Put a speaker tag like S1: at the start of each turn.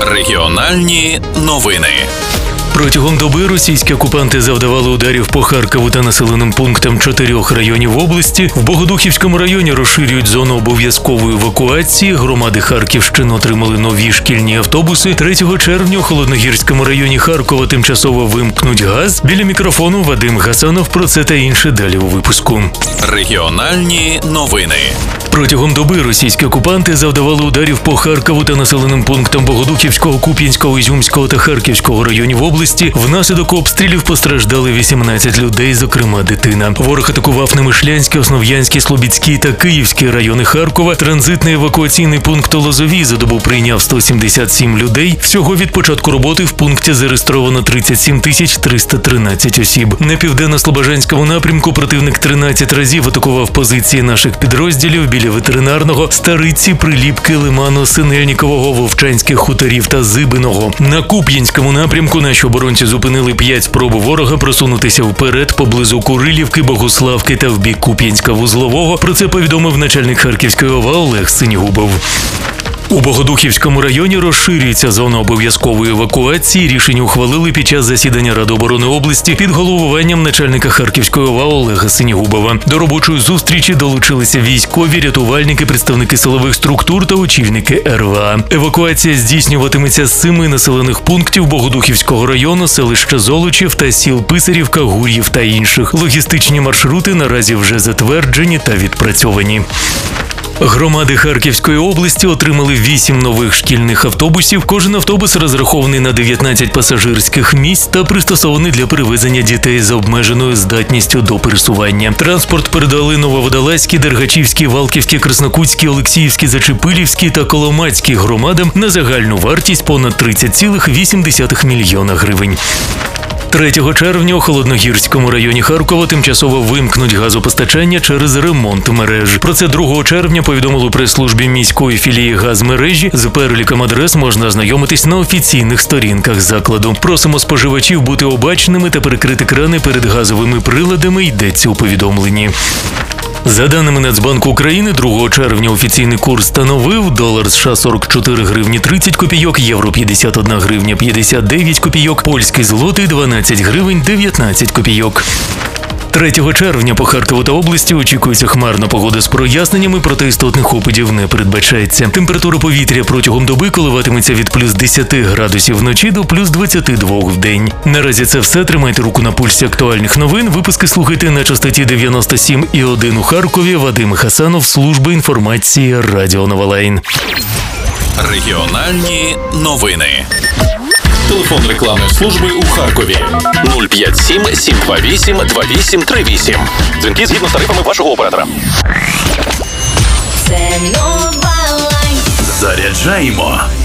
S1: Регіональні новини.
S2: Протягом доби російські окупанти завдавали ударів по Харкову та населеним пунктам 4 районів області. В Богодухівському районі розширюють зону обов'язкової евакуації. Громади Харківщини отримали нові шкільні автобуси. 3 червня у Холодногірському районі Харкова тимчасово вимкнуть газ. Біля мікрофону Вадим Гасанов. Про це та інше далі у випуску.
S1: Регіональні новини.
S2: Протягом доби російські окупанти завдавали ударів по Харкову та населеним пунктам Богодухівського, Куп'янського, Ізюмського та Харківського районів області. Внаслідок обстрілів постраждали 18 людей, зокрема дитина. Ворог атакував Немишлянський, Основ'янський, Слобідський та Київський райони Харкова. Транзитний евакуаційний пункт у Лозовій за добу прийняв 177 людей. Всього від початку роботи в пункті зареєстровано 37 313 осіб. На південно-слобожанському напрямку противник 13 разів атакував позиції наших підрозділів біля ветеринарного, Стариці, Приліпки, Лиману, Синельникового, Вовчанських хуторів та Зибиного. На Куп'янському напрямку наші оборонці зупинили 5 спроб ворога просунутися вперед поблизу Курилівки, Богуславки та в бік Куп'янська-Вузлового. Про це повідомив начальник Харківської ОВА Олег Синігубов. У Богодухівському районі розширюється зона обов'язкової евакуації. Рішення ухвалили під час засідання Ради оборони області під головуванням начальника Харківської ОВА Олега Синігубова. До робочої зустрічі долучилися військові, рятувальники, представники силових структур та очільники РВА. Евакуація здійснюватиметься з 7 населених пунктів Богодухівського району, селища Золочів та сіл Писарівка, Гур'їв та інших. Логістичні маршрути наразі вже затверджені та відпрацьовані. Громади Харківської області отримали 8 нових шкільних автобусів. Кожен автобус розрахований на 19 пасажирських місць та пристосований для перевезення дітей з обмеженою здатністю до пересування. Транспорт передали Нововодолазькій, Дергачівській, Валківській, Краснокутській, Олексіївській, Зачепилівській та Коломацькій громадам на загальну вартість понад 30,8 мільйона гривень. 3 червня у Холодногірському районі Харкова тимчасово вимкнуть газопостачання через ремонт мереж. Про це 2 червня повідомили у прес-службі міської філії газмережі. З переліком адрес можна ознайомитись на офіційних сторінках закладу. Просимо споживачів бути обачними та перекрити крани перед газовими приладами, йдеться у повідомленні. За даними Нацбанку України, 2 червня офіційний курс становив долар США 44 гривні 30 копійок, євро 51 гривня 59 копійок, польський злотий 12 гривень 19 копійок. 3 червня по Харкову та області очікується хмарна погода з проясненнями, проте істотних опадів не передбачається. Температура повітря протягом доби коливатиметься від плюс 10 градусів вночі до плюс 22 в день. Наразі це все. Тримайте руку на пульсі актуальних новин. Випуски слухайте на частоті 97,1 у Харкові. Вадим Гасанов, служба інформації Радіо Нова Лайн.
S1: Регіональні новини.
S3: Телефон рекламної служби у Харкові 057 728 2838. Дзвінки згідно з тарифами вашого оператора.
S4: Це Нова Лайн.
S1: Заряджаємо